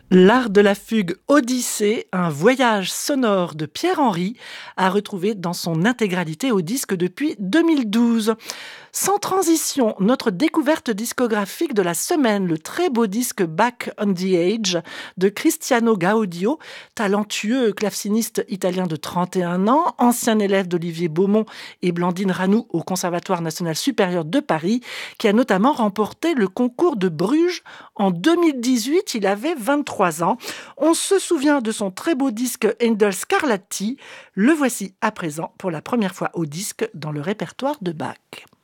L'art de la fugue Odyssée, un voyage sonore de Pierre Henry, à retrouver dans son intégralité au disque depuis 2012. Sans transition, notre découverte discographique de la semaine, le très beau disque Back on the Age de Cristiano Gaudio, talentueux claveciniste italien de 31 ans, ancien élève d'Olivier Beaumont et Blandine Ranoux au Conservatoire national supérieur de Paris, qui a notamment remporté le concours de Bruges en 2018. Il avait 23 ans. On se souvient de son très beau disque Handel Scarlatti. Le voici à présent pour la première fois au disque dans le répertoire de Bach.